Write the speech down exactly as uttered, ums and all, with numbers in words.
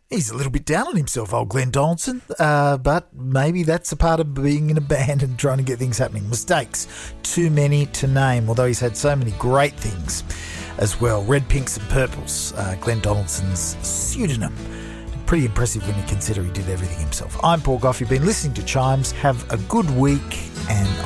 He's a little bit down on himself, old Glenn Donaldson, uh, but maybe that's a part of being in a band and trying to get things happening. Mistakes, too many to name, although he's had so many great things as well. Red, Pinks and Purples, uh, Glenn Donaldson's pseudonym. Pretty impressive when you consider he did everything himself. I'm Paul Gough. You've been listening to Chimes. Have a good week, and